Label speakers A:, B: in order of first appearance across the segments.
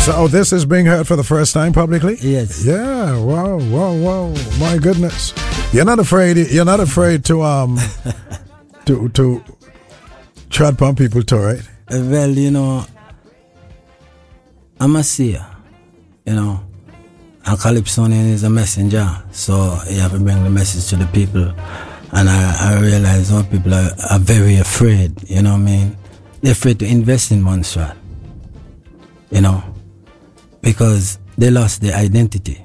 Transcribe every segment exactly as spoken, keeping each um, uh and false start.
A: So this is being heard for the first time publicly?
B: Yes.
A: Yeah. Wow. Wow. Wow. My goodness. You're not afraid. You're not afraid to um to to tread upon people too, right?
B: Well, you know, I'm a seer. You know, and Calypsonian is a messenger, so you have to bring the message to the people. And I, I realize some people are, are very afraid. You know what I mean? They're afraid to invest in Montserrat. You know, because they lost their identity.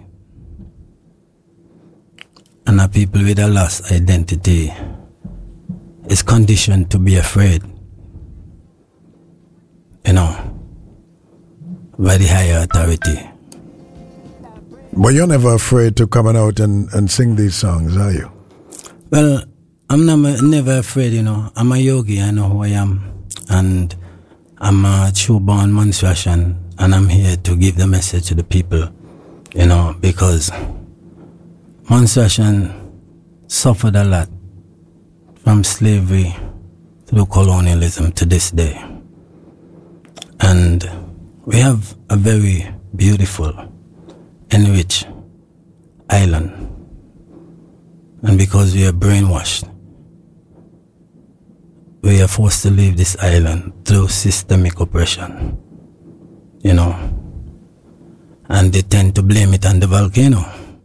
B: And a people with a lost identity is conditioned to be afraid, you know, by the higher authority.
A: But you're never afraid to come out and, and sing these songs, are you?
B: Well, I'm never, never afraid, you know. I'm a yogi, I know who I am. And I'm a true-born Montserratian, and I'm here to give the message to the people, you know, because Montserratian suffered a lot from slavery through colonialism to this day. And we have a very beautiful, enriched island. And because we are brainwashed, we are forced to leave this island through systemic oppression, you know. And they tend to blame it on the volcano.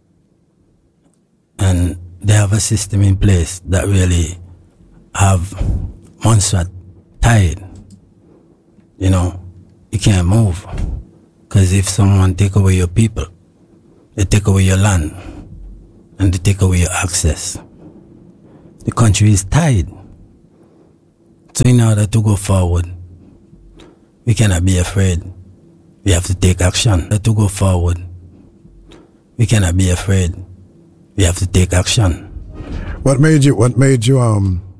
B: And they have a system in place that really have Montserrat tied. You know, you can't move. Because if someone take away your people, they take away your land, and they take away your access. The country is tied. So in order to go forward, we cannot be afraid. We have to take action. To go forward, we cannot be afraid. We have to take action.
A: What made you? What made you? Um.